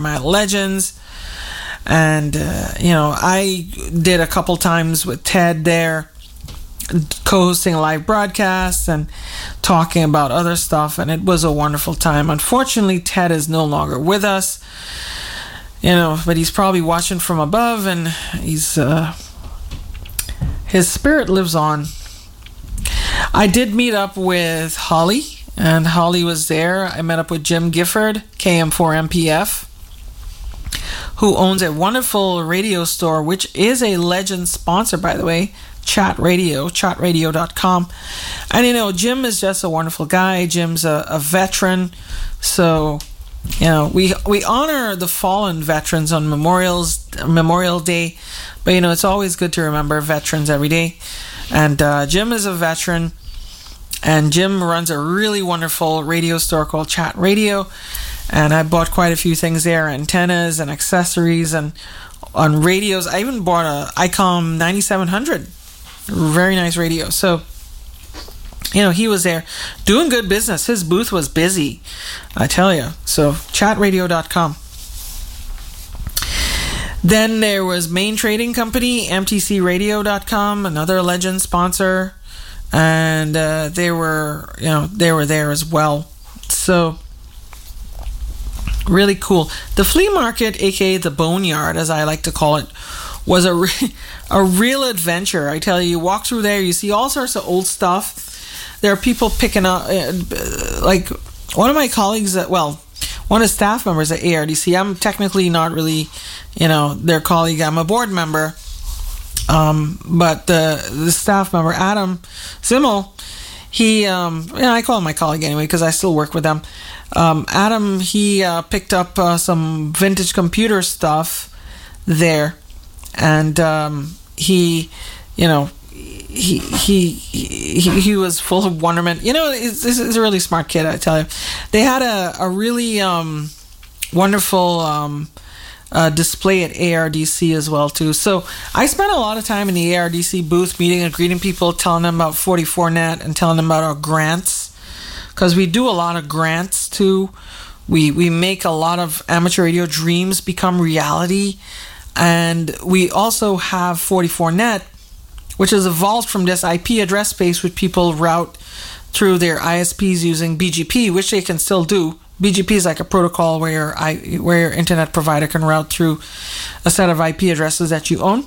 my legends. And, I did a couple times with Ted there, co-hosting live broadcasts and talking about other stuff, and it was a wonderful time. Unfortunately, Ted is no longer with us, but he's probably watching from above, and his spirit lives on. I did meet up with Holly, and Holly was there. I met up with Jim Gifford, KM4MPF, who owns a wonderful radio store, which is a Legend sponsor, by the way, Chat Radio, chatradio.com. And, Jim is just a wonderful guy. Jim's a veteran. So, we honor the fallen veterans on Memorial Day. But, it's always good to remember veterans every day. And Jim is a veteran. And Jim runs a really wonderful radio store called Chat Radio. And I bought quite a few things there, antennas and accessories and on radios. I even bought a ICOM 9700. Very nice radio. So, he was there doing good business. His booth was busy, I tell you. So, chatradio.com. Then there was Main Trading Company, mtcradio.com, another Legend sponsor. And they were there as well. So, really cool. The flea market, aka the Boneyard, as I like to call it, was a real adventure. I tell you walk through there, you see all sorts of old stuff. There are people picking up, like one of my colleagues, one of the staff members at ARDC. I'm technically not really, their colleague. I'm a board member, but the staff member, Adam Zimmel, he, I call him my colleague anyway because I still work with them. Adam, he picked up some vintage computer stuff there, and he was full of wonderment. He's a really smart kid, I tell you. They had a really wonderful display at ARDC as well too. So I spent a lot of time in the ARDC booth meeting and greeting people, telling them about 44net and telling them about our grants. Because we do a lot of grants too. We make a lot of amateur radio dreams become reality. And we also have 44net, which has evolved from this IP address space which people route through their ISPs using BGP, which they can still do. BGP is like a protocol where your internet provider can route through a set of IP addresses that you own.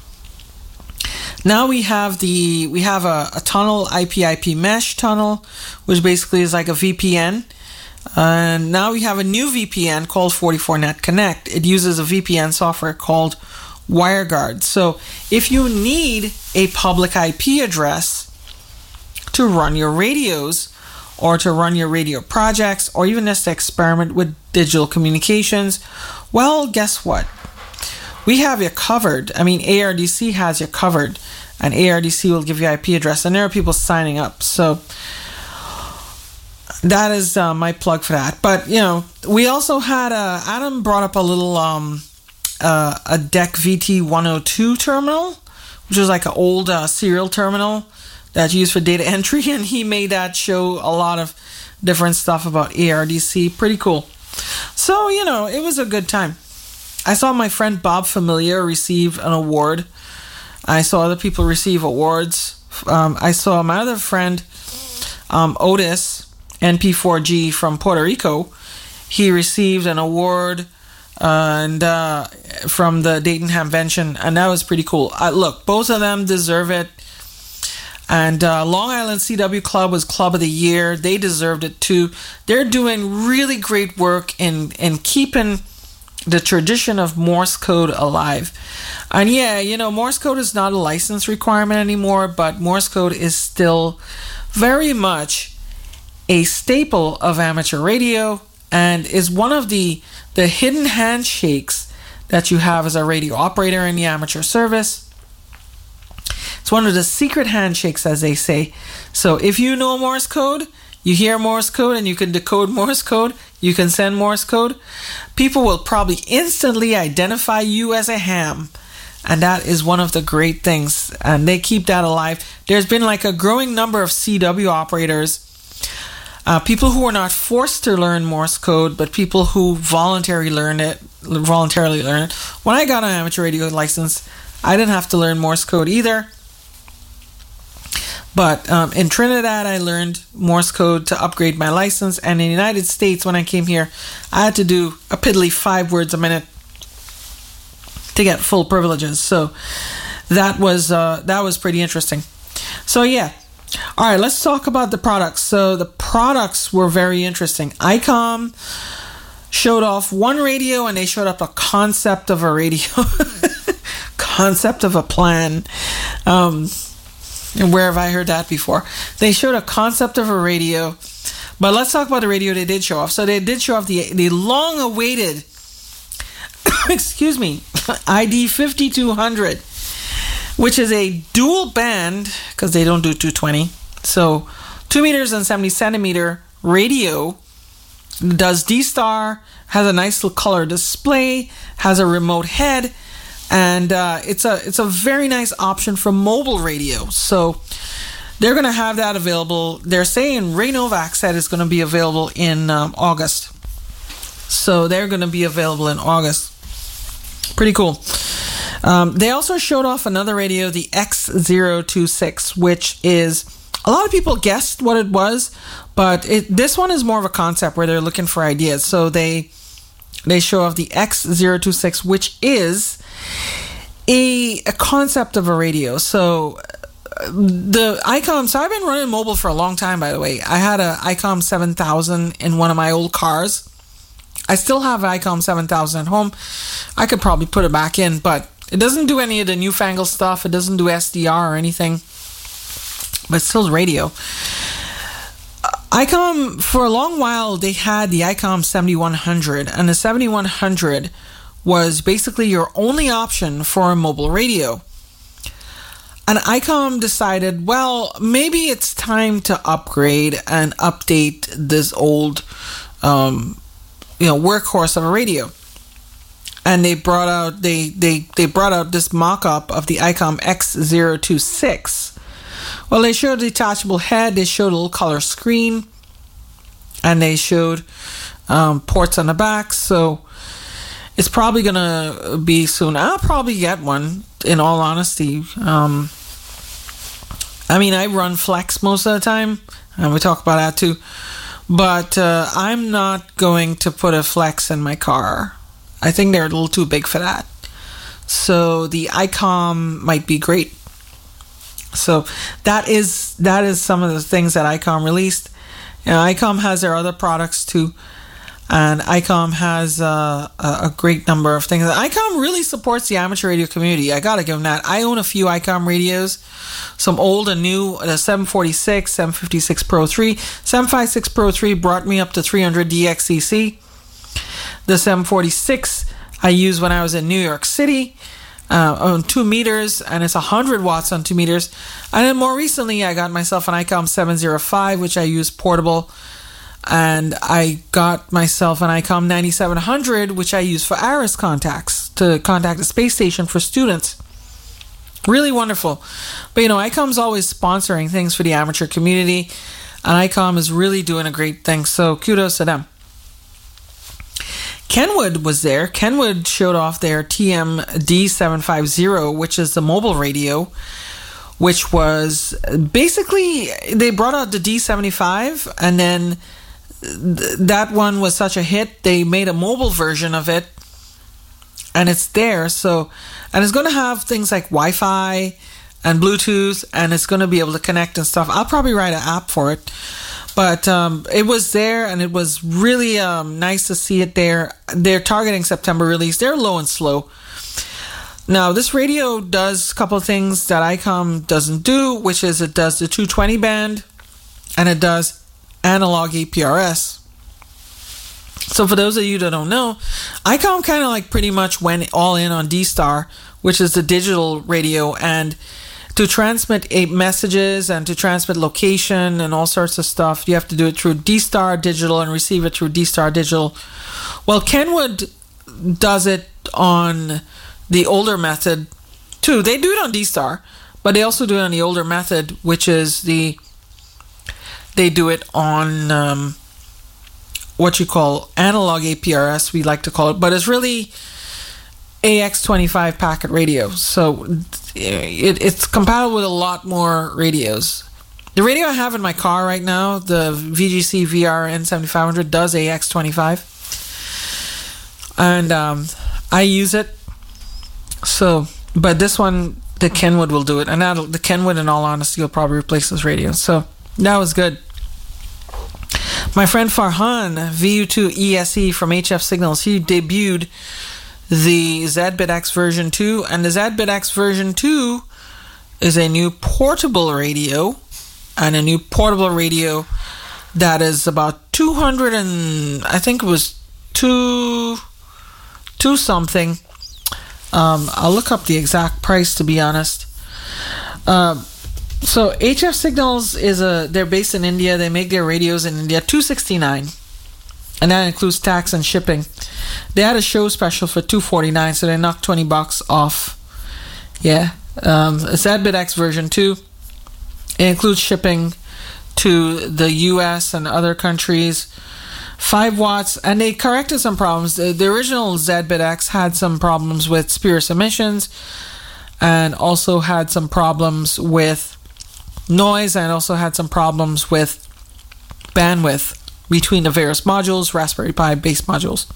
Now we have a tunnel, IP mesh tunnel, which basically is like a VPN. And now we have a new VPN called 44net Connect. It uses a VPN software called WireGuard. So if you need a public IP address to run your radios or to run your radio projects or even just to experiment with digital communications, well, guess what? We have you covered. I mean, ARDC has you covered, and ARDC will give you IP address, and there are people signing up. So that is my plug for that. But, we also had Adam brought up a little a DEC VT102 terminal, which was like an old serial terminal that's used for data entry, and he made that show a lot of different stuff about ARDC. Pretty cool. So, it was a good time. I saw my friend Bob Familiar receive an award. I saw other people receive awards. I saw my other friend, Otis, NP4G from Puerto Rico. He received an award from the Dayton Hamvention, and that was pretty cool. Look, both of them deserve it. And Long Island CW Club was Club of the Year. They deserved it too. They're doing really great work in keeping the tradition of Morse code alive. And Morse code is not a license requirement anymore, but Morse code is still very much a staple of amateur radio and is one of the hidden handshakes that you have as a radio operator in the amateur service. It's one of the secret handshakes, as they say. So if you know Morse code, you hear Morse code and you can decode Morse code, you can send Morse code, people will probably instantly identify you as a ham. And that is one of the great things. And they keep that alive. There's been like a growing number of CW operators People who were not forced to learn Morse code, but people who voluntarily learn it. When I got an amateur radio license, I didn't have to learn Morse code either. But in Trinidad, I learned Morse code to upgrade my license. And in the United States, when I came here, I had to do a piddly 5 words a minute to get full privileges. So that was pretty interesting. So yeah. All right, let's talk about the products. So the products were very interesting. ICOM showed off one radio, and they showed up a concept of a radio. Concept of a plan. And where have I heard that before? They showed a concept of a radio. But let's talk about the radio they did show off. So they did show off the long-awaited, excuse me, ID 5200, which is a dual band, because they don't do 220. So 2 meters and 70 centimeter radio, does D-Star, has a nice little color display, has a remote head, and it's a very nice option for mobile radio. So they're going to have that available. They're saying Ray Novak said it's going to be available in August. So they're going to be available in August. Pretty cool. They also showed off another radio, the X026, which is, a lot of people guessed what it was, but this one is more of a concept where they're looking for ideas. So they show off the X026, which is a concept of a radio. So the ICOM, so I've been running mobile for a long time, by the way. I had a ICOM 7000 in one of my old cars. I still have ICOM 7000 at home. I could probably put it back in, but it doesn't do any of the newfangled stuff. It doesn't do SDR or anything, but it's still radio. ICOM, for a long while, they had the ICOM 7100, and the 7100 was basically your only option for a mobile radio. And ICOM decided, well, maybe it's time to upgrade and update this old, workhorse of a radio. And they brought out this mock-up of the ICOM X026. Well, they showed a detachable head, they showed a little color screen, and they showed ports on the back. So it's probably going to be soon. I'll probably get one, in all honesty. I run Flex most of the time, and we talk about that too. But I'm not going to put a Flex in my car. I think they're a little too big for that. So the ICOM might be great. So that is some of the things that ICOM released. ICOM has their other products too. And ICOM has a great number of things. ICOM really supports the amateur radio community. I gotta give them that. I own a few ICOM radios, some old and new. The 746, 756 Pro 3, 756 Pro 3 brought me up to 300 DXCC. The 746 I used when I was in New York City on 2 meters, and it's 100 watts on 2 meters. And then more recently, I got myself an ICOM 705, which I use portable. And I got myself an ICOM 9700, which I use for ARIS contacts, to contact the space station for students. Really wonderful. But, ICOM's always sponsoring things for the amateur community, and ICOM is really doing a great thing, so kudos to them. Kenwood was there. Kenwood showed off their TM-D750, which is the mobile radio, which was basically, they brought out the D75, and then that one was such a hit, they made a mobile version of it, and it's there. So, and it's going to have things like Wi-Fi and Bluetooth, and it's going to be able to connect and stuff. I'll probably write an app for it, but it was there, and it was really nice to see it there. They're targeting September release. They're low and slow. Now, this radio does a couple of things that ICOM doesn't do, which is it does the 220 band, and it does analog APRS. So for those of you that don't know, ICOM kind of like pretty much went all in on D-Star, which is the digital radio, and to transmit messages and to transmit location and all sorts of stuff, you have to do it through D-Star digital and receive it through D-Star digital. Well, Kenwood does it on the older method too. They do it on D-Star, but they also do it on the older method, which is the they do it on what you call analog APRS, we like to call it, but it's really AX25 packet radio. So it's compatible with a lot more radios. The radio I have in my car right now, the VGC VR N7500, does AX25. And I use it. So, but this one, the Kenwood will do it. And the Kenwood, in all honesty, will probably replace this radio. So that was good. My friend Farhan, VU2 ESE from HF Signals, he debuted the ZBitX version 2. And the ZBitX version 2 is a new portable radio. And a new portable radio that is about 200 and I think it was two something. I'll look up the exact price, to be honest. So HF Signals they're based in India. They make their radios in India. $269, and that includes tax and shipping. They had a show special for $249, so they knocked $20 off. Yeah, ZBitX version 2. It includes shipping to the US and other countries. 5 watts, and they corrected some problems. The original ZBitX had some problems with spurious emissions, and also had some problems with noise, and also had some problems with bandwidth between the various modules, Raspberry Pi base modules.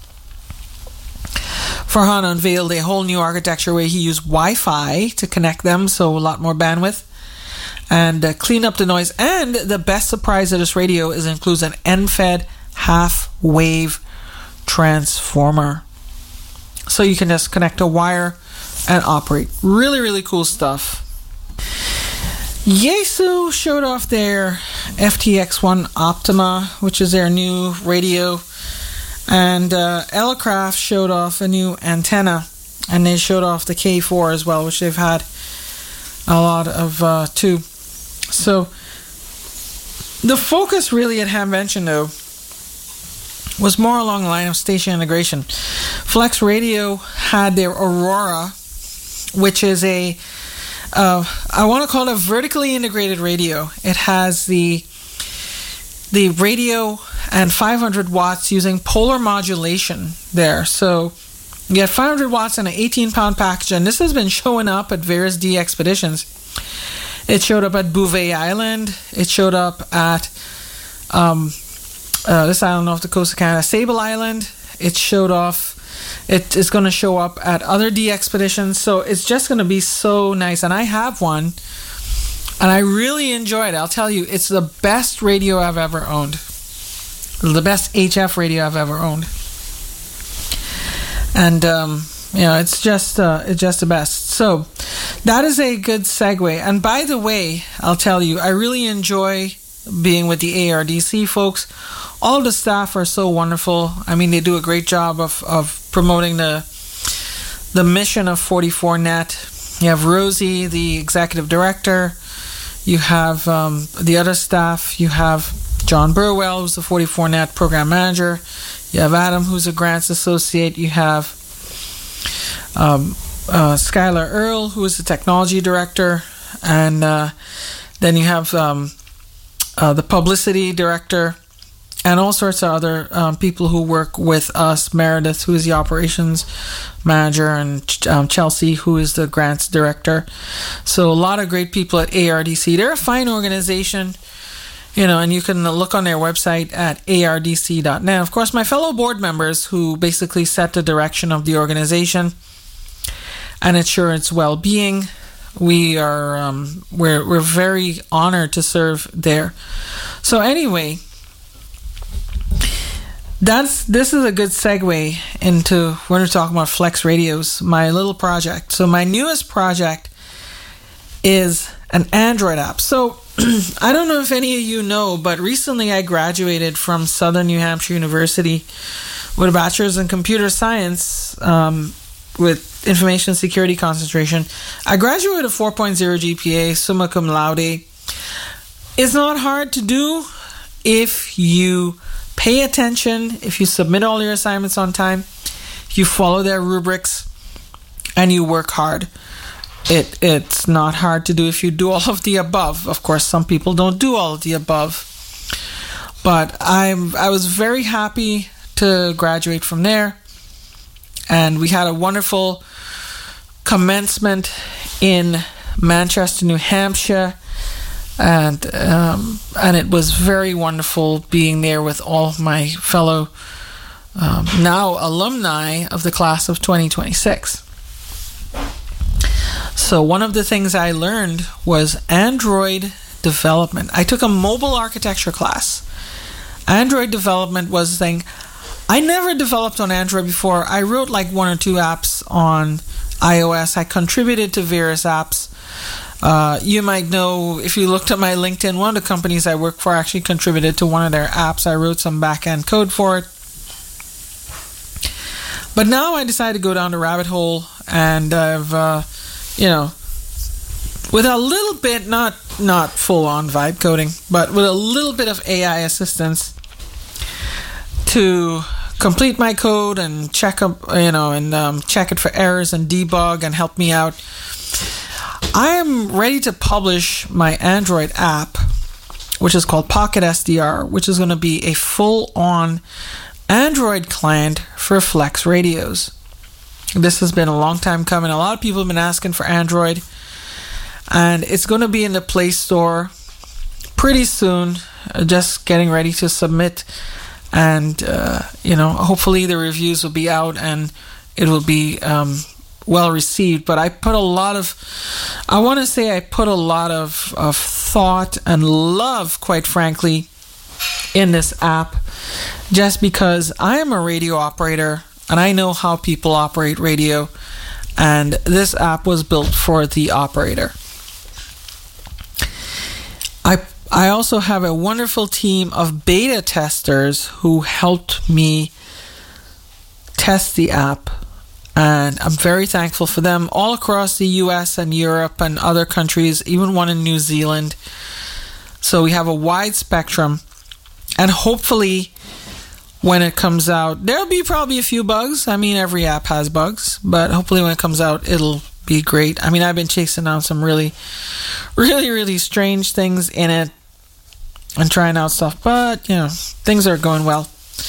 Farhan unveiled a whole new architecture where he used Wi-Fi to connect them, so a lot more bandwidth, and clean up the noise. And the best surprise of this radio is it includes an NFED half-wave transformer, so you can just connect a wire and operate. Really, really cool stuff. Yaesu showed off their FTX1 Optima, which is their new radio, and Elecraft showed off a new antenna, and they showed off the K4 as well, which they've had a lot of too. So the focus really at Hamvention, though, was more along the line of station integration. Flex Radio had their Aurora, which is I want to call it a vertically integrated radio. It has the radio and 500 watts using polar modulation there. So you get 500 watts in an 18-pound package, and this has been showing up at various D expeditions. It showed up at Bouvet Island. It showed up at this island off the coast of Canada, Sable Island. It showed off. It is going to show up at other D expeditions. So it's just going to be so nice. And I have one, and I really enjoy it. I'll tell you, it's the best radio I've ever owned. The best HF radio I've ever owned. And it's just the best. So that is a good segue. And by the way, I'll tell you, I really enjoy being with the ARDC folks. All the staff are so wonderful. I mean, they do a great job of promoting the mission of 44Net. You have Rosie, the executive director. You have the other staff. You have John Burwell, who's the 44Net program manager. You have Adam, who's a grants associate. You have Skylar Earle, who is the technology director. And then you have the publicity director, and all sorts of other people who work with us. Meredith, who is the operations manager, and Chelsea, who is the grants director. So a lot of great people at ARDC. They're a fine organization, and you can look on their website at ardc.net. Of course, my fellow board members who basically set the direction of the organization and ensure its well-being. We are we're very honored to serve there. So anyway, this is a good segue into when we're talking about Flex Radios, my little project. So my newest project is an Android app. So I don't know if any of you know, but recently I graduated from Southern New Hampshire University with a bachelor's in computer science with information security concentration. I graduated with a 4.0 GPA, summa cum laude. It's not hard to do if you pay attention, if you submit all your assignments on time, if you follow their rubrics, and you work hard. It's not hard to do if you do all of the above. Of course, some people don't do all of the above. But I was very happy to graduate from there, and we had a wonderful commencement in Manchester, New Hampshire, and it was very wonderful being there with all of my fellow now alumni of the class of 2026. So one of the things I learned was Android development. I took a mobile architecture class. Android development was the thing. I never developed on Android before. I wrote like 1 or 2 apps on iOS. I contributed to various apps. You might know, if you looked at my LinkedIn, one of the companies I work for actually contributed to one of their apps. I wrote some back-end code for it. But now I decided to go down the rabbit hole, and I've, with a little bit, not full-on vibe coding, but with a little bit of AI assistance to complete my code and check up, check it for errors and debug and help me out. I am ready to publish my Android app, which is called Pocket SDR, which is going to be a full-on Android client for Flex radios. This has been a long time coming. A lot of people have been asking for Android, and it's going to be in the Play Store pretty soon. Just getting ready to submit, and hopefully the reviews will be out and it will be well received. But I put a lot of thought and love, quite frankly, in this app, just because I am a radio operator and I know how people operate radio, and this app was built for the operator. I also have a wonderful team of beta testers who helped me test the app, and I'm very thankful for them, all across the US and Europe and other countries, even one in New Zealand. So we have a wide spectrum, and hopefully when it comes out, there'll be probably a few bugs. I mean, every app has bugs, but hopefully when it comes out, it'll be great. I mean, I've been chasing down some really, really, really strange things in it and trying out stuff, but things are going well.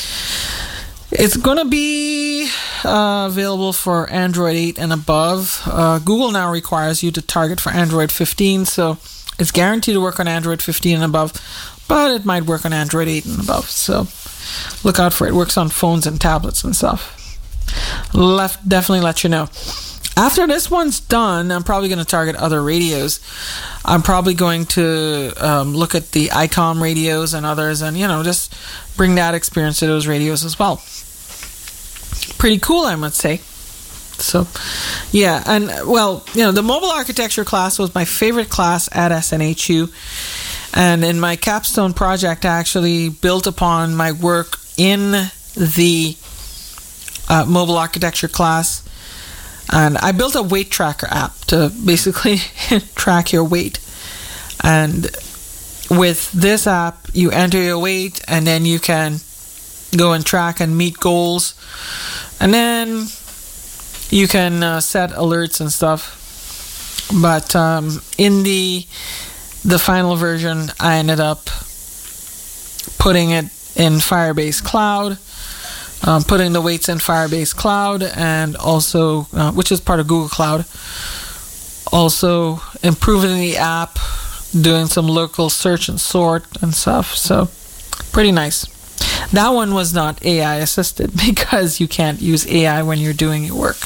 It's going to be available for Android 8 and above. Google now requires you to target for Android 15, so it's guaranteed to work on Android 15 and above, but it might work on Android 8 and above, so look out for it. It works on phones and tablets and stuff. Definitely let you know. After this one's done, I'm probably going to target other radios. I'm probably going to look at the ICOM radios and others, and just bring that experience to those radios as well. Pretty cool, I must say. So, yeah, and the mobile architecture class was my favorite class at SNHU, and in my capstone project, I actually built upon my work in the mobile architecture class. And I built a weight tracker app to basically track your weight. And with this app, you enter your weight, and then you can go and track and meet goals. And then you can set alerts and stuff. But in the final version, I ended up putting it in Firebase Cloud. Putting the weights in Firebase Cloud, and also, which is part of Google Cloud. Also improving the app, doing some local search and sort and stuff. So, pretty nice. That one was not AI assisted because you can't use AI when you're doing your work.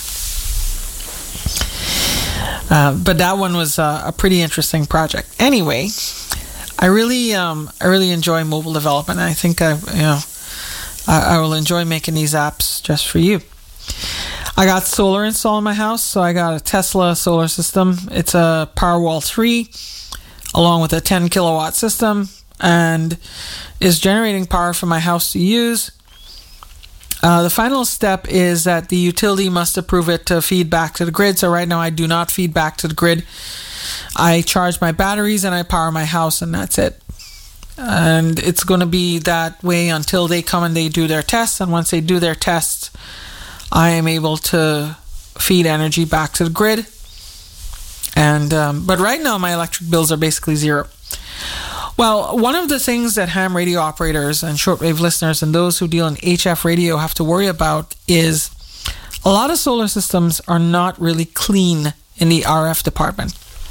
But that one was a pretty interesting project. Anyway, I really enjoy mobile development. I think I will enjoy making these apps just for you. I got solar installed in my house, so I got a Tesla solar system. It's a Powerwall 3, along with a 10 kilowatt system, and is generating power for my house to use. The final step is that the utility must approve it to feed back to the grid. So right now I do not feed back to the grid. I charge my batteries and I power my house, and that's it. And it's going to be that way until they come and they do their tests. And once they do their tests, I am able to feed energy back to the grid. And but right now my electric bills are basically zero. Well, one of the things that ham radio operators and shortwave listeners and those who deal in HF radio have to worry about is a lot of solar systems are not really clean in the RF department.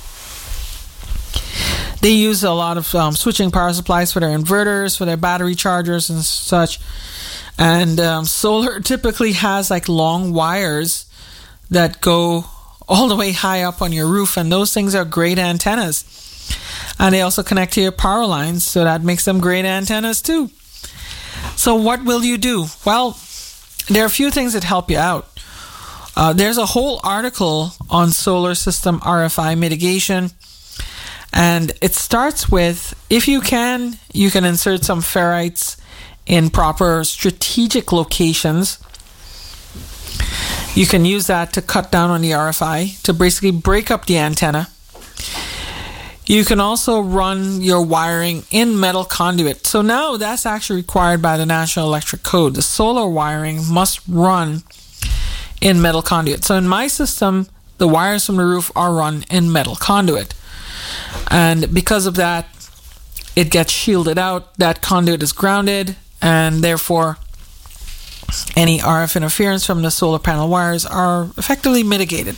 They use a lot of switching power supplies for their inverters, for their battery chargers and such. And solar typically has like long wires that go all the way high up on your roof, and those things are great antennas. And they also connect to your power lines, so that makes them great antennas too. So what will you do? Well, there are a few things that help you out. There's a whole article on solar system RFI mitigation, and it starts with, if you can insert some ferrites in proper strategic locations. You can use that to cut down on the RFI, to basically break up the antenna. You can also run your wiring in metal conduit. So now that's actually required by the National Electric Code. The solar wiring must run in metal conduit. So in my system, the wires from the roof are run in metal conduit. And because of that, it gets shielded out. That conduit is grounded, and therefore any RF interference from the solar panel wires are effectively mitigated.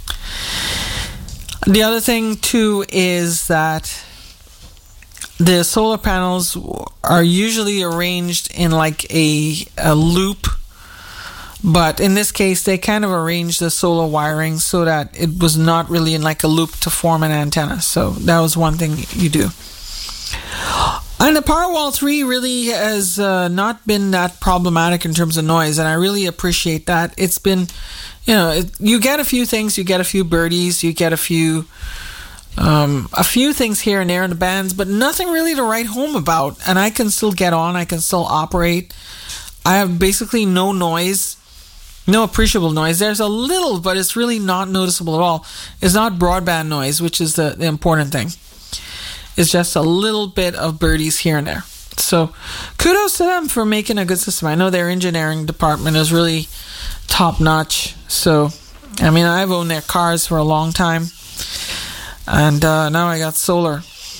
The other thing too is that the solar panels are usually arranged in like a loop, but in this case they kind of arranged the solar wiring so that it was not really in like a loop to form an antenna. So that was one thing you do. And the Powerwall 3 really has not been that problematic in terms of noise, and I really appreciate that. It's been, you get a few things, you get a few birdies, you get a few things here and there in the bands, but nothing really to write home about. And I can still get on, I can still operate. I have basically no noise, no appreciable noise. There's a little, but it's really not noticeable at all. It's not broadband noise, which is the important thing. It's just a little bit of birdies here and there. So kudos to them for making a good system. I know their engineering department is really top notch. So, I mean, I've owned their cars for a long time, and now I got solar.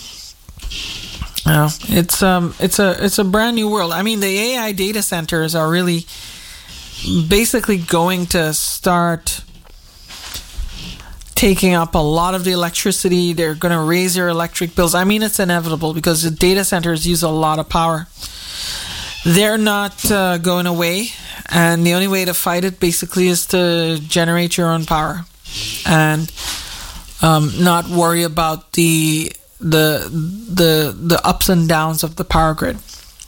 It's a brand new world. I mean, the AI data centers are really basically going to start taking up a lot of the electricity. They're going to raise your electric bills. I mean, it's inevitable because the data centers use a lot of power. They're not going away, and the only way to fight it basically is to generate your own power and not worry about the ups and downs of the power grid.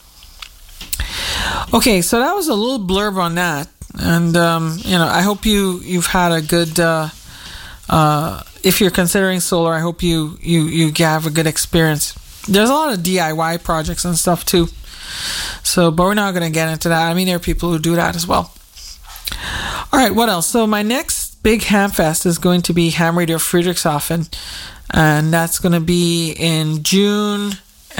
Okay, so that was a little blurb on that, and I hope you've had a good. If you're considering solar, I hope you have a good experience. There's a lot of DIY projects and stuff too. So, but we're not going to get into that. I mean, there are people who do that as well. All right, what else? So my next big Hamfest is going to be Ham Radio Friedrichshafen, and that's going to be in June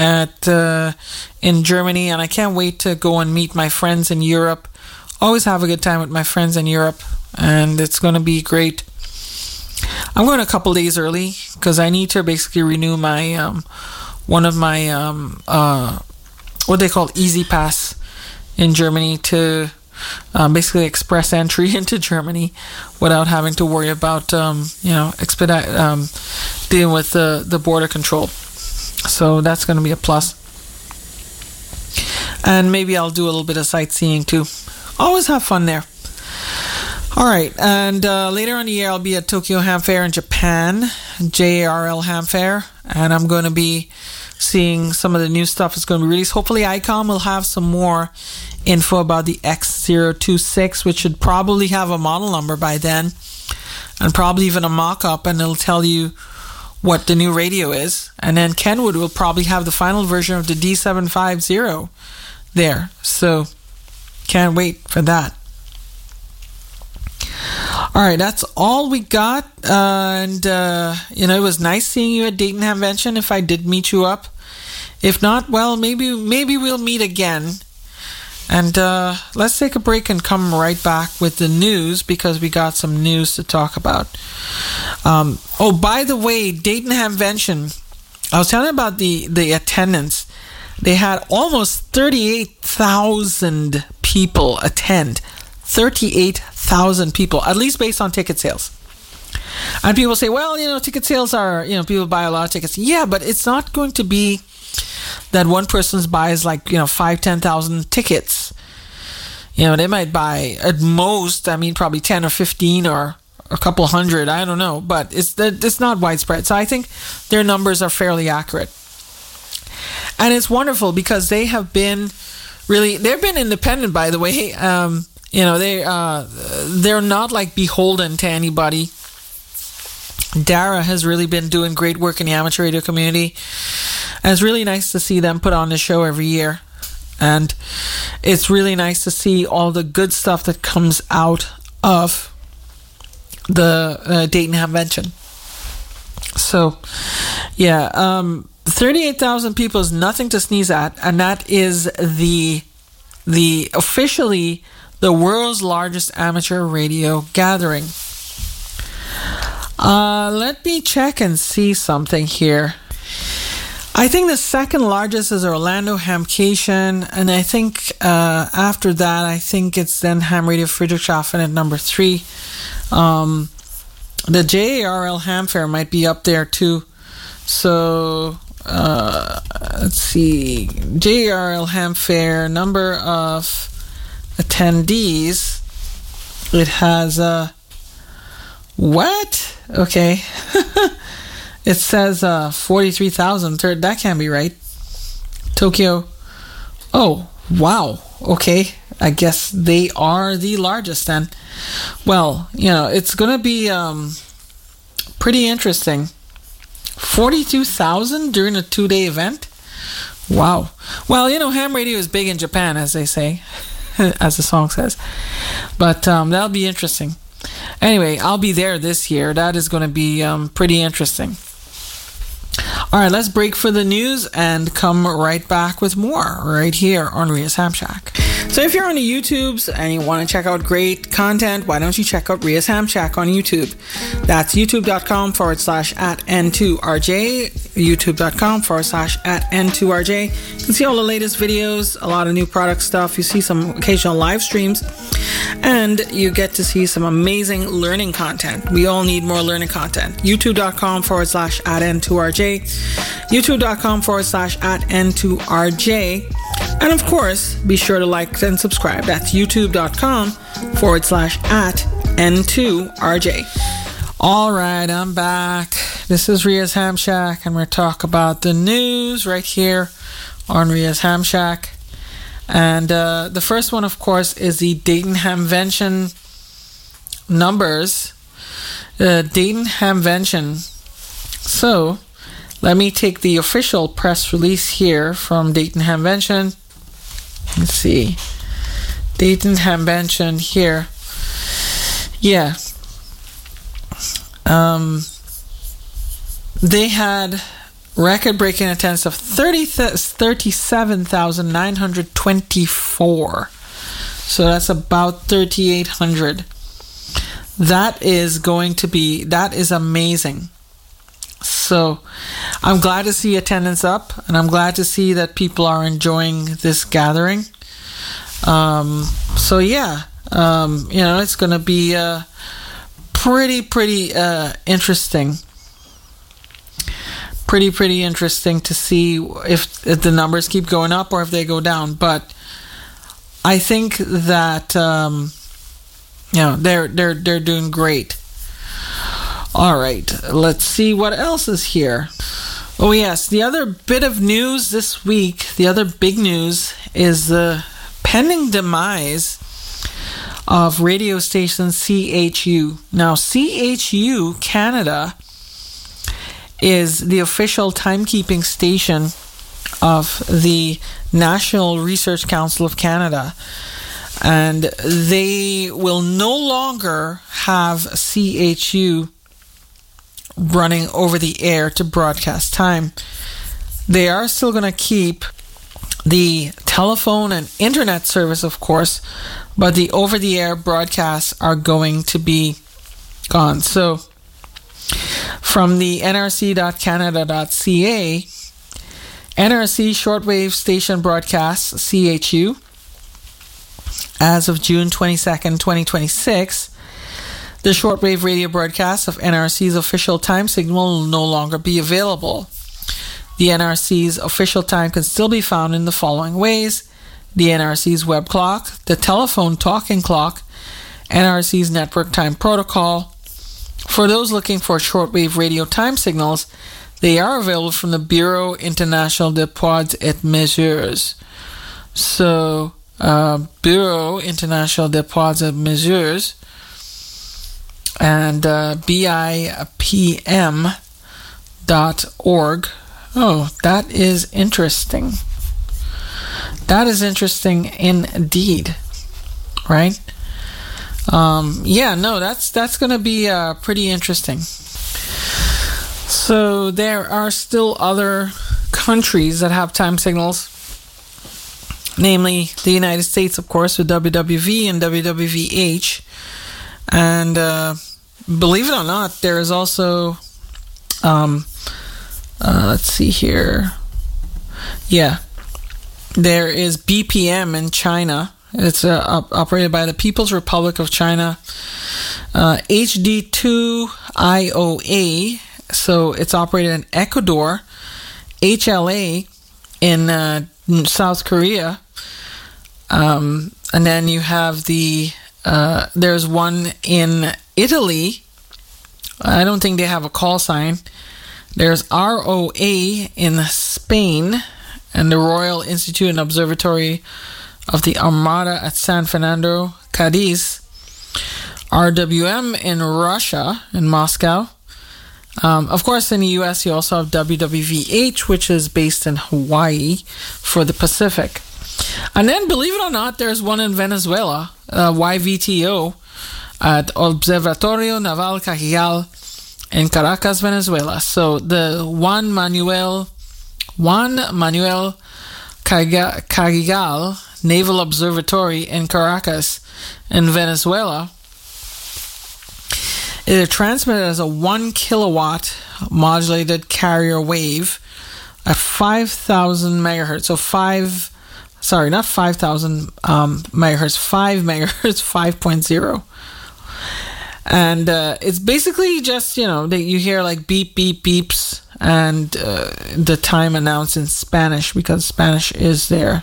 in Germany, and I can't wait to go and meet my friends in Europe. Always have a good time with my friends in Europe, and it's going to be great. I'm going a couple days early because I need to basically renew my one of my what they call Easy Pass in Germany to basically express entry into Germany without having to worry about expedite dealing with the border control. So that's going to be a plus. And maybe I'll do a little bit of sightseeing too. Always have fun there. All right, and later on in the year, I'll be at Tokyo Ham Fair in Japan, JARL Ham Fair, and I'm going to be seeing some of the new stuff that's going to be released. Hopefully, ICOM will have some more info about the X026, which should probably have a model number by then, and probably even a mock-up, and it'll tell you what the new radio is. And then Kenwood will probably have the final version of the D750 there, so can't wait for that. All right, that's all we got. And it was nice seeing you at Dayton Hamvention if I did meet you up. If not, well, maybe we'll meet again. And let's take a break and come right back with the news because we got some news to talk about. By the way, Dayton Hamvention, I was telling you about the attendance. They had almost 38,000 people attend. 38,000 people, at least based on ticket sales. And people say, well, ticket sales are, people buy a lot of tickets. Yeah, but it's not going to be that one person buys 5,000-10,000 tickets. They might buy at most, probably 10 or 15 or a couple hundred. I don't know, but it's not widespread. So I think their numbers are fairly accurate. And it's wonderful because they have been they've been independent, by the way. They're not beholden to anybody. Dara has really been doing great work in the amateur radio community. And it's really nice to see them put on the show every year. And it's really nice to see all the good stuff that comes out of the Dayton Hamvention. So, 38,000 people is nothing to sneeze at. And that is the officially the world's largest amateur radio gathering. Let me check and see something here. I think the second largest is Orlando Hamcation, and I think after that, I think it's then Ham Radio Friedrichshafen at number 3. The JARL Ham Fair might be up there too. So let's see, JARL Ham Fair, number of attendees. It has what? Okay. It says 43,000. That can't be right. Tokyo. Oh, wow. Okay. I guess they are the largest then. Well, it's going to be pretty interesting. 42,000 during a 2-day event? Wow. Well, ham radio is big in Japan, as they say, as the song says. But that'll be interesting. Anyway, I'll be there this year. That is going to be pretty interesting. All right, let's break for the news and come right back with more right here on Ria's Ham Shack. So if you're on the YouTubes and you want to check out great content, why don't you check out Ria's Ham Shack on YouTube? That's youtube.com/@N2RJ, youtube.com/@N2RJ. You can see all the latest videos, a lot of new product stuff. You see some occasional live streams, and you get to see some amazing learning content. We all need more learning content. youtube.com/@N2RJ, youtube.com/@N2RJ. And of course, be sure to like and subscribe. That's youtube.com/@N2RJ. All right, I'm back. This is Ria's Ham Shack, and we're talking about the news right here on Ria's Ham Shack. And the first one, of course, is the Dayton Hamvention numbers. Dayton Hamvention. So, let me take the official press release here from Dayton Hamvention. Let's see. Dayton Hamvention here. Yeah. They had record-breaking attendance of 37,924. So that's about 3,800. That is amazing. So I'm glad to see attendance up, and I'm glad to see that people are enjoying this gathering. It's going to be pretty interesting. Pretty interesting to see if the numbers keep going up or if they go down. But I think that they're doing great. All right, let's see what else is here. Oh yes, the other bit of news this week, the other big news is the pending demise of radio station CHU. Now, CHU Canada is the official timekeeping station of the National Research Council of Canada. And they will no longer have CHU running over the air to broadcast time. They are still going to keep the telephone and internet service, of course, but the over-the-air broadcasts are going to be gone. So from the nrc.canada.ca, NRC shortwave station broadcasts, CHU, as of June 22nd, 2026, the shortwave radio broadcast of NRC's official time signal will no longer be available. The NRC's official time can still be found in the following ways: the NRC's web clock, the telephone talking clock, NRC's network time protocol. For those looking for shortwave radio time signals, they are available from the Bureau International des Poids et Mesures. So, Bureau International des Poids et Mesures, and BIPM.org. Oh, that is interesting. That is interesting indeed, right? That's going to be pretty interesting. So there are still other countries that have time signals, namely the United States, of course, with WWV and WWVH. And believe it or not, there is also, let's see here. Yeah, there is BPM in China. It's operated by the People's Republic of China. HD2IOA, so it's operated in Ecuador. HLA in South Korea. And then you have there's one in Italy. I don't think they have a call sign. There's ROA in Spain, and the Royal Institute and Observatory of the Armada at San Fernando, Cadiz. RWM in Russia, in Moscow. Of course, in the US, you also have WWVH, which is based in Hawaii for the Pacific. And then, believe it or not, there's one in Venezuela, YVTO, at Observatorio Naval Cajigal in Caracas, Venezuela. So the Juan Manuel Cajigal Naval Observatory in Caracas in Venezuela is transmitted as a 1 kilowatt modulated carrier wave at 5,000 megahertz. So not 5,000 megahertz, 5 megahertz, 5.0. And it's basically just, you hear like beep, beep, beeps, and the time announced in Spanish, because Spanish is their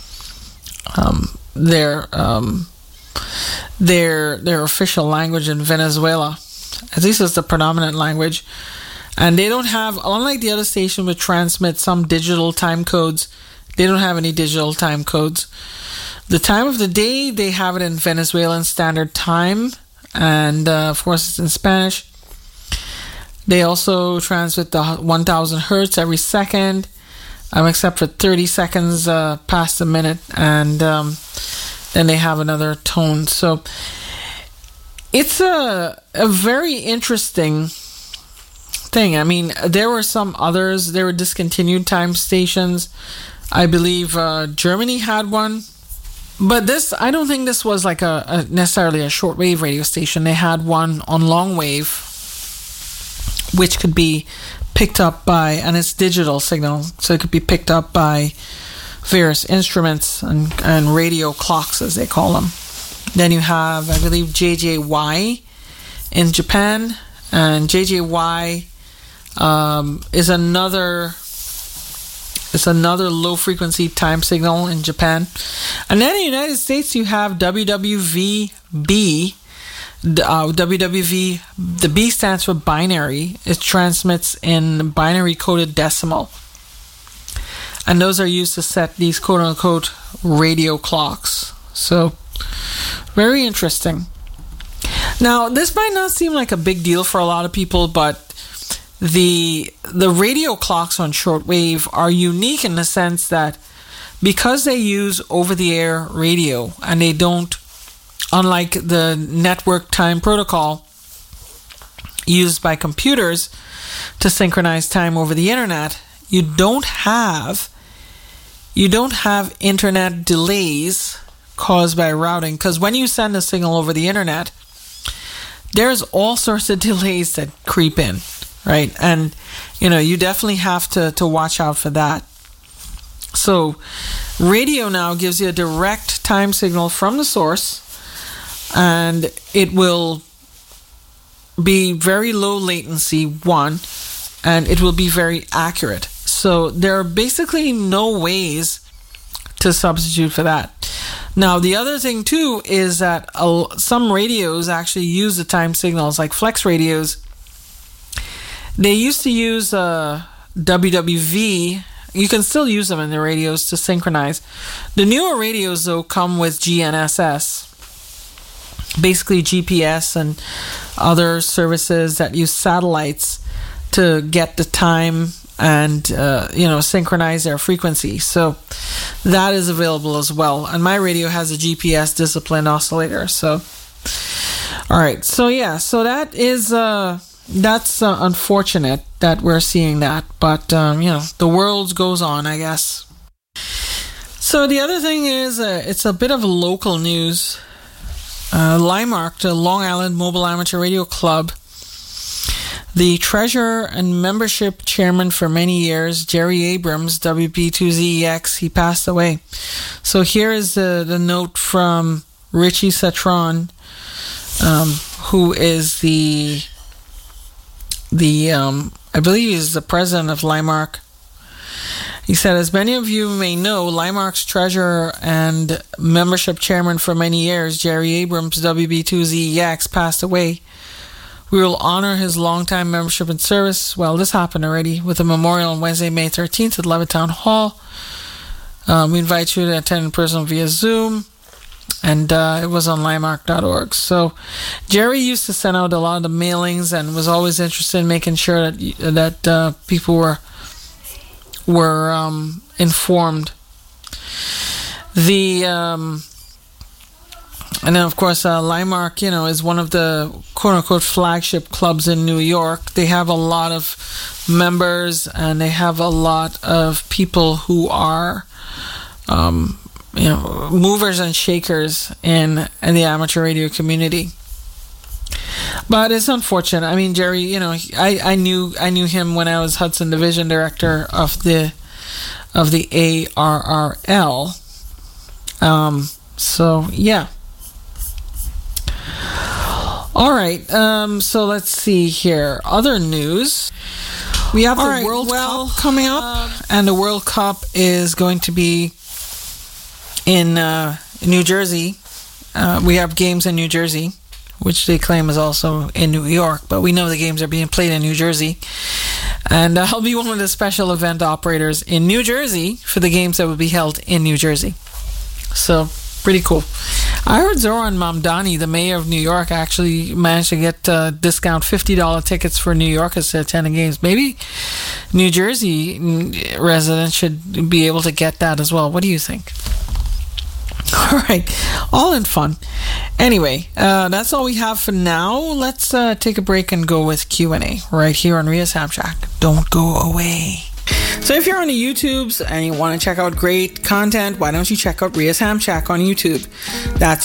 official language in Venezuela. At least it's the predominant language. And they don't have, unlike the other station which transmits some digital time codes, they don't have any digital time codes. The time of the day, they have it in Venezuelan Standard Time, and of course it's in Spanish. They also transmit the 1,000 hertz every second, except for 30 seconds past a minute, and then they have another tone. So it's a very interesting thing. I mean, there were some others. There were discontinued time stations. I believe Germany had one. But this, I don't think this was like a necessarily a shortwave radio station. They had one on long wave, which could be picked up by, and it's digital signal, so it could be picked up by various instruments and radio clocks, as they call them. Then you have, I believe, JJY in Japan, and JJY is another low frequency time signal in Japan. And then in the United States, you have WWVB. WWV, the B stands for binary. It transmits in binary coded decimal. And those are used to set these quote unquote radio clocks. So, very interesting. Now, this might not seem like a big deal for a lot of people, but the radio clocks on shortwave are unique in the sense that because they use over-the-air radio and they don't, unlike the network time protocol used by computers to synchronize time over the internet, you don't have internet delays caused by routing, because when you send a signal over the internet, there's all sorts of delays that creep in. right? And, you definitely have to watch out for that. So radio now gives you a direct time signal from the source, and it will be very low latency, one, and it will be very accurate. So there are basically no ways to substitute for that. Now, the other thing too is that some radios actually use the time signals, like flex radios. They used to use WWV. You can still use them in the radios to synchronize. The newer radios, though, come with GNSS, basically GPS and other services that use satellites to get the time and synchronize their frequency. So that is available as well. And my radio has a GPS discipline oscillator. So, all right. So yeah. So that is that's unfortunate that we're seeing that, but the world goes on, I guess. So the other thing is, it's a bit of local news. LIMARC, the Long Island Mobile Amateur Radio Club, the treasurer and membership chairman for many years, Jerry Abrams, WB2ZEX, he passed away. So here is the note from Richie Cetron, who is the I believe he's the president of LIMARC. He said, as many of you may know, LIMARC's treasurer and membership chairman for many years, Jerry Abrams, WB2ZEX, passed away. We will honor his longtime membership and service. Well, this happened already, with a memorial on Wednesday, May 13th at Levittown Hall. We invite you to attend in person via Zoom. And it was on limarc.org. So Jerry used to send out a lot of the mailings and was always interested in making sure that people were informed. And then, of course, LIMARC, is one of the quote-unquote flagship clubs in New York. They have a lot of members, and they have a lot of people who are, movers and shakers in the amateur radio community. But it's unfortunate. I mean, Jerry, I knew him when I was Hudson Division Director of the ARRL. So yeah. All right. So let's see here. Other news. We have the World Cup coming up, and the World Cup is going to be in New Jersey. We have games in New Jersey, which they claim is also in New York, but we know the games are being played in New Jersey. And I'll be one of the special event operators in New Jersey for the games that will be held in New Jersey. So, pretty cool. I heard Zoran Mamdani, the mayor of New York, actually managed to get discount $50 tickets for New Yorkers to attend the games. Maybe New Jersey residents should be able to get that as well. What do you think? All right, all in fun. Anyway, that's all we have for now. Let's take a break and go with Q&A right here on Ria's Ham Shack. Don't go away. So if you're on the YouTubes and you want to check out great content, why don't you check out Ria's Ham Shack on YouTube? That's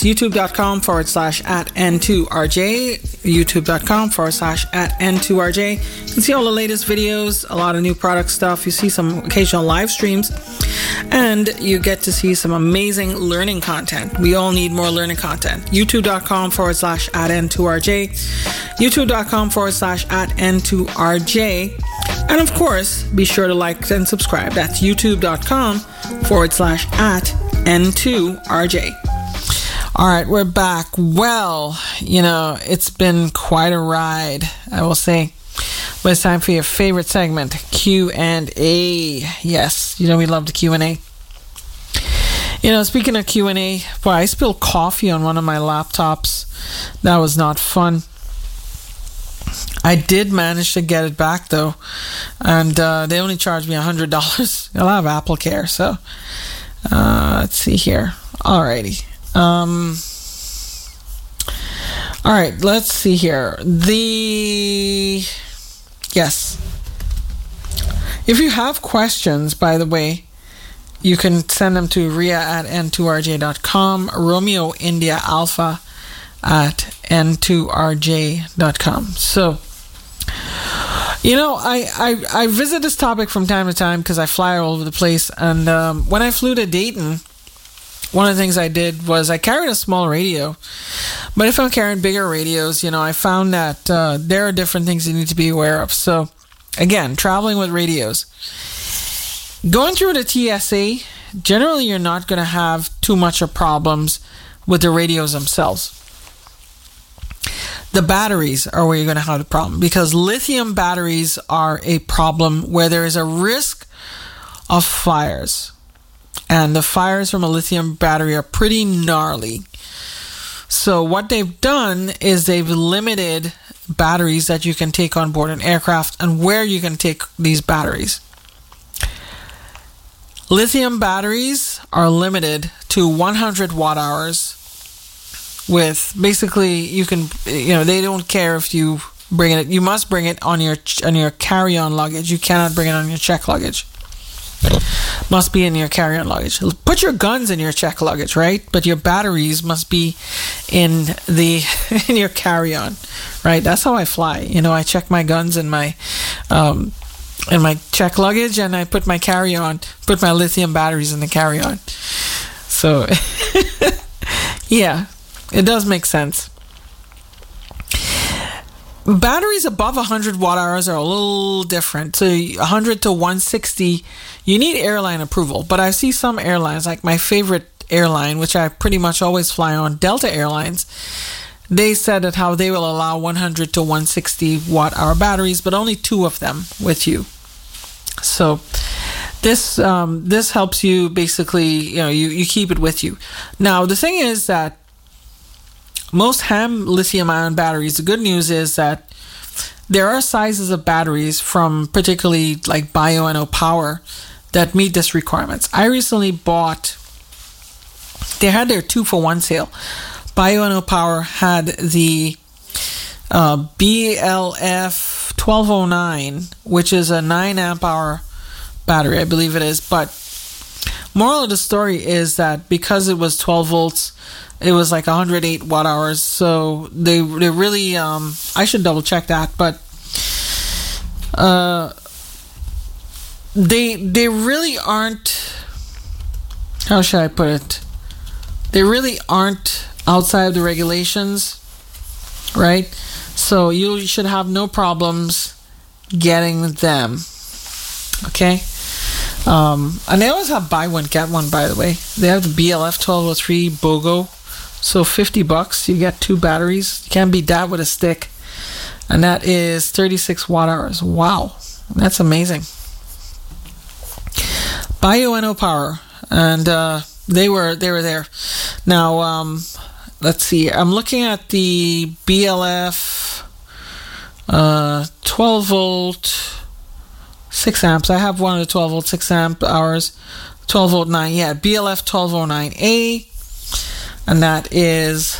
youtube.com/@N2RJ, youtube.com/@N2RJ. You can see all the latest videos, a lot of new product stuff. You see some occasional live streams, and you get to see some amazing learning content. We all need more learning content. youtube.com/@N2RJ, youtube.com/@N2RJ. And of course, be sure to like and subscribe. That's youtube.com/@N2RJ. All right, we're back. Well, it's been quite a ride, I will say. But it's time for your favorite segment, Q&A. Yes, we love the Q&A. Speaking of Q&A, boy, I spilled coffee on one of my laptops. That was not fun. I did manage to get it back, though, and they only charged me $100. I'll have Apple Care, so let's see here. Alrighty. All right, let's see here. Yes. If you have questions, by the way, you can send them to ria@n2rj.com, Romeo India Alpha @n2rj.com. So, I visit this topic from time to time because I fly all over the place. And when I flew to Dayton, one of the things I did was I carried a small radio. But if I'm carrying bigger radios, I found that there are different things you need to be aware of. So, again, traveling with radios. Going through the TSA, generally you're not going to have too much of problems with the radios themselves. The batteries are where you're going to have the problem, because lithium batteries are a problem where there is a risk of fires. And the fires from a lithium battery are pretty gnarly. So what they've done is they've limited batteries that you can take on board an aircraft and where you can take these batteries. Lithium batteries are limited to 100 watt hours. With basically, you can, they don't care if you bring it. You must bring it on your carry-on luggage. You cannot bring it on your check luggage. Must be in your carry-on luggage. Put your guns in your check luggage, right? But your batteries must be in your carry-on, right? That's how I fly. I check my guns in my check luggage, and I put my lithium batteries in the carry-on. So, yeah. It does make sense. Batteries above 100 watt hours are a little different. So 100 to 160, you need airline approval. But I see some airlines, like my favorite airline, which I pretty much always fly on, Delta Airlines, they said that how they will allow 100 to 160 watt hour batteries, but only 2 of them with you. So this helps you basically, you keep it with you. Now, the thing is that most HAM lithium-ion batteries, the good news is that there are sizes of batteries from particularly like Bioenno Power that meet this requirements. I recently they had their 2-for-1 sale. Bioenno Power had the BLF 1209, which is a 9 amp hour battery, I believe it is. But moral of the story is that because it was 12 volts, it was like 108 watt hours. So they really, I should double check that, but they really aren't, how should I put it? They really aren't outside of the regulations, right? So you should have no problems getting them. Okay? And they always have buy one, get one, by the way. They have the BLF 1203 BOGO. So $50, you get 2 batteries. You can't beat that with a stick. And that is 36 watt hours. Wow. That's amazing. Bioenno Power. And they were there. Now, let's see. I'm looking at the BLF 12 volt 6 amps. I have one of the 12 volt 6 amp hours. 12 volt 9. Yeah, BLF 1209A. And that is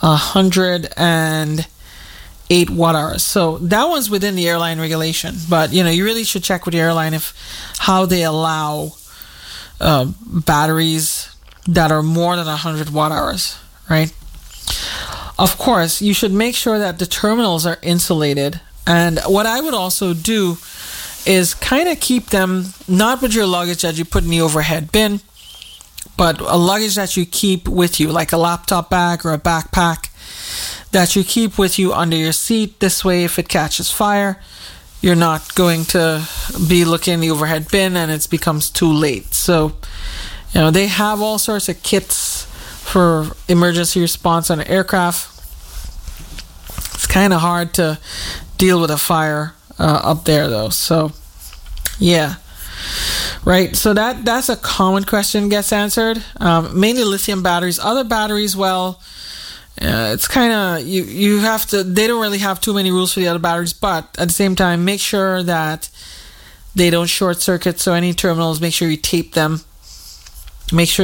108 watt hours. So that one's within the airline regulation. But, you really really should check with the airline how they allow batteries that are more than 100 watt hours, right? Of course, you should make sure that the terminals are insulated. And what I would also do is kind of keep them, not with your luggage that you put in the overhead bin, but a luggage that you keep with you, like a laptop bag or a backpack that you keep with you under your seat. This way, if it catches fire, you're not going to be looking in the overhead bin and it becomes too late. So, they have all sorts of kits for emergency response on an aircraft. It's kind of hard to deal with a fire up there, though. So, yeah. Right, so that's a common question gets answered. Mainly lithium batteries. Other batteries, well, it's kind of, you have to, they don't really have too many rules for the other batteries, but at the same time, make sure that they don't short circuit. So any terminals, make sure you tape them. Make sure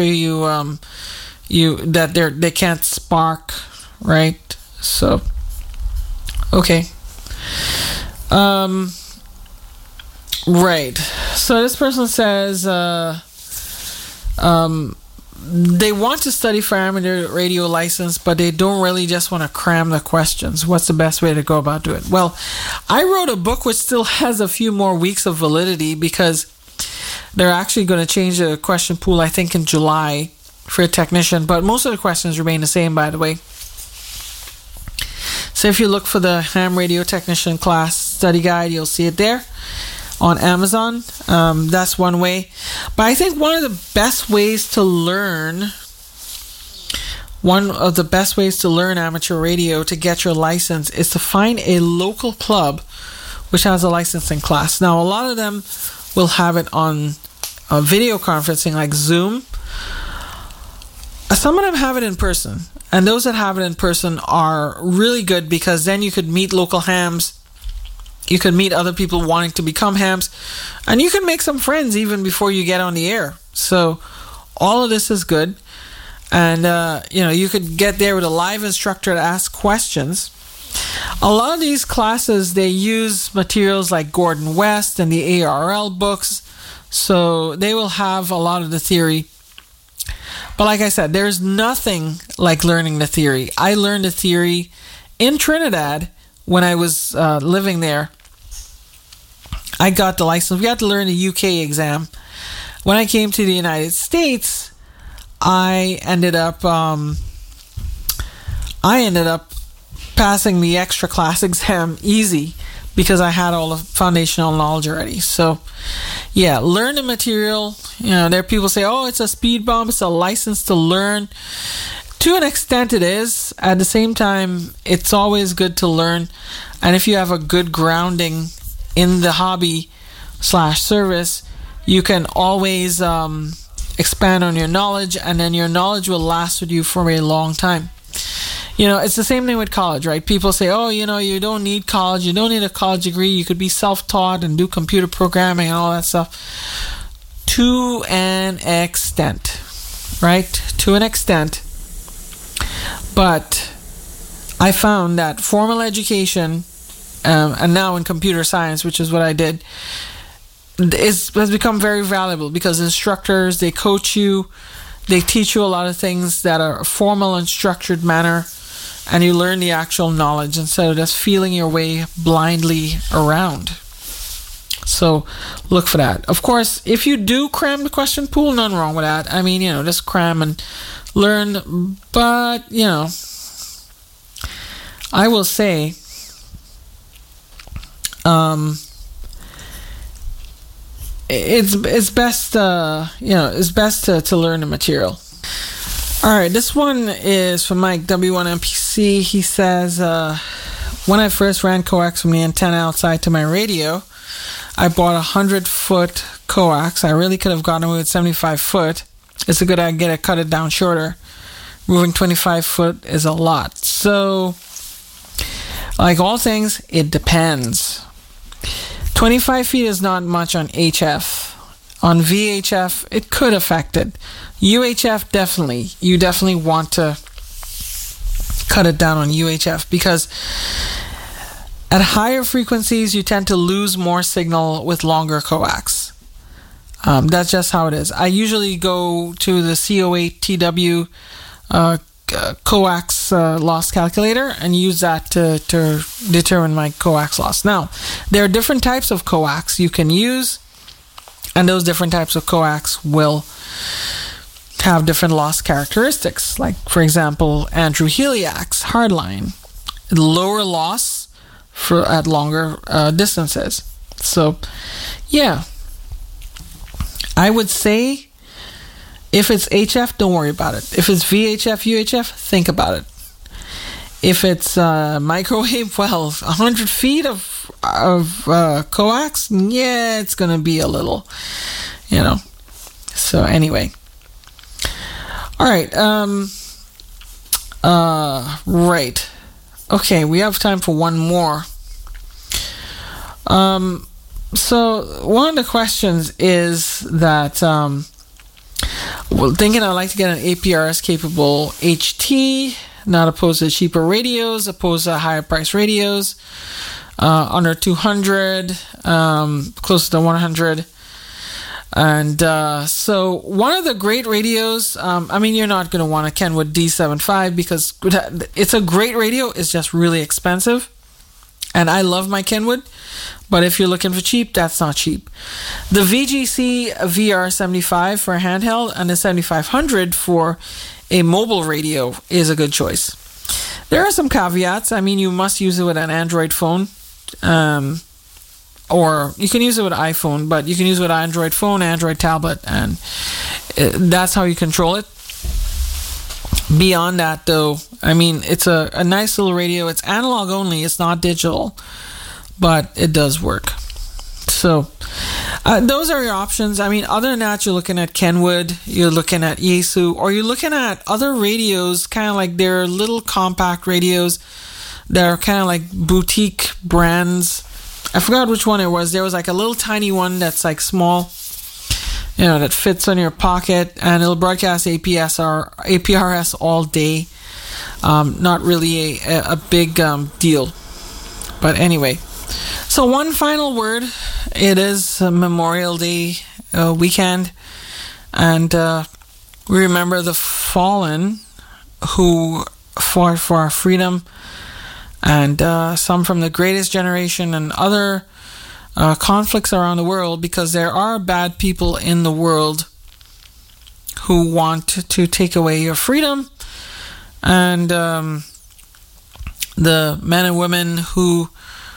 that they can't spark, right? So, okay. Right. So this person says, they want to study for amateur radio license, but they don't really just want to cram the questions. What's the best way to go about doing it? Well, I wrote a book which still has a few more weeks of validity because they're actually going to change the question pool, I think, in July for a technician, but most of the questions remain the same, by the way. So if you look for the ham radio technician class study guide, you'll see it there on Amazon. That's one way. But I think one of the best ways to learn amateur radio to get your license is to find a local club which has a licensing class. Now, a lot of them will have it on video conferencing like Zoom. Some of them have it in person. And those that have it in person are really good because then you could meet local hams. You could meet other people wanting to become hams. And you can make some friends even before you get on the air. So all of this is good. And, you could get there with a live instructor to ask questions. A lot of these classes, they use materials like Gordon West and the ARL books. So they will have a lot of the theory. But like I said, there's nothing like learning the theory. I learned the theory in Trinidad when I was living there. I got the license. We had to learn the UK exam. When I came to the United States, I ended up passing the extra class exam easy because I had all the foundational knowledge already. So, yeah, learn the material. There are people say, oh, it's a speed bump. It's a license to learn. To an extent, it is. At the same time, it's always good to learn. And if you have a good grounding in the hobby/service, you can always expand on your knowledge, and then your knowledge will last with you for a long time. It's the same thing with college, right? People say, oh, you don't need college. You don't need a college degree. You could be self-taught and do computer programming and all that stuff. To an extent, right? To an extent. But I found that formal education, and now in computer science, which is what I did, has become very valuable because instructors, they coach you, they teach you a lot of things that are formal and structured manner, and you learn the actual knowledge instead of just feeling your way blindly around. So look for that. Of course, if you do cram the question pool, nothing wrong with that. I mean, just cram and learn. But, I will say, it's best, it's best to learn the material. All right, this one is from Mike W1MPC. He says, when I first ran coax from the antenna outside to my radio, I bought a 100-foot coax. I really could have gotten away with 75-foot. It's a good idea to cut it down shorter. Moving 25-foot is a lot. So, like all things, it depends. 25 feet is not much on HF. On VHF, it could affect it. UHF, definitely. You definitely want to cut it down on UHF because at higher frequencies, you tend to lose more signal with longer coax. That's just how it is. I usually go to the CO8TW coax loss calculator and use that to determine my coax loss. Now, there are different types of coax you can use, and those different types of coax will have different loss characteristics. Like, for example, Andrew Heliak's hardline, lower loss at longer distances. So, yeah, I would say if it's HF, don't worry about it. If it's VHF, UHF, think about it. If it's microwave, well, 100 feet of coax, yeah, it's going to be a little, So anyway. All right. Right. Okay, we have time for one more. So one of the questions is that thinking I'd like to get an APRS capable HT, not opposed to cheaper radios, opposed to higher price radios, under 200, close to 100. And so one of the great radios, you're not going to want a Kenwood D75 because it's a great radio. It's just really expensive. And I love my Kenwood. But if you're looking for cheap, that's not cheap. The VGC VR75 for a handheld and the 7500 for a mobile radio is a good choice. There are some caveats. You must use it with an Android phone. Or you can use it with an iPhone, but you can use it with an Android phone, Android tablet, and that's how you control it. Beyond that, though, it's a nice little radio. It's analog only. It's not digital, but it does work. So those are your options. Other than that, you're looking at Kenwood, you're looking at Yaesu, or you're looking at other radios, kind of like they're little compact radios that are kind of like boutique brands. I forgot which one it was. There was like a little tiny one that's like small, that fits on your pocket, and it'll broadcast APRS all day. Not really a big deal. But anyway, so one final word. It is Memorial Day weekend, and we remember the fallen who fought for our freedom, and some from the Greatest Generation and other conflicts around the world, because there are bad people in the world who want to take away your freedom. And the men and women who,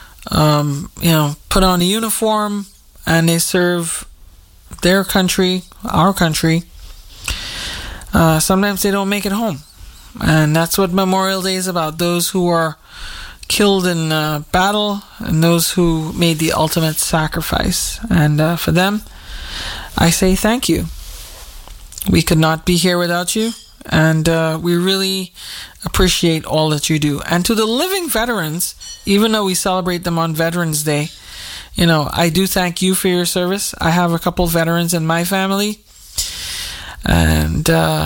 put on a uniform and they serve their country, our country, sometimes they don't make it home. And that's what Memorial Day is about. Those who are killed in battle and those who made the ultimate sacrifice. And for them, I say thank you. We could not be here without you. And we really appreciate all that you do. And to the living veterans, even though we celebrate them on Veterans Day, I do thank you for your service. I have a couple veterans in my family. And,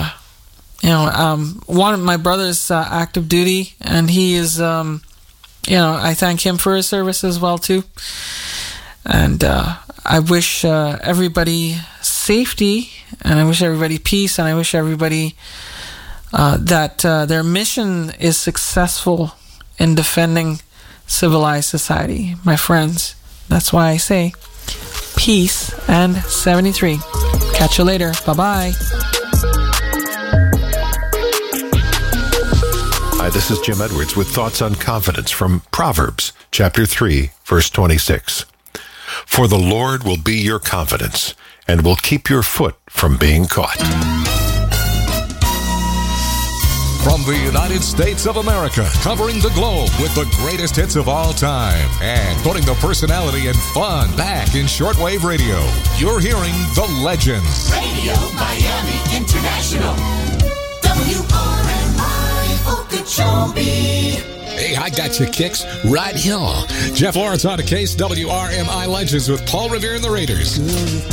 one of my brother's active duty, and he is, I thank him for his service as well, too. And I wish everybody safety, and I wish everybody peace, and I wish everybody that their mission is successful in defending civilized society. My friends, that's why I say peace and 73. Catch you later. Bye-bye. Hi, this is Jim Edwards with thoughts on confidence from Proverbs chapter 3, verse 26. For the Lord will be your confidence and will keep your foot from being caught. From the United States of America, covering the globe with the greatest hits of all time and putting the personality and fun back in shortwave radio, you're hearing The Legends. Radio Miami International. WRMI Okeechobee. Hey, I got you kicks right here. Jeff Lawrence on the case, WRMI Legends with Paul Revere and the Raiders.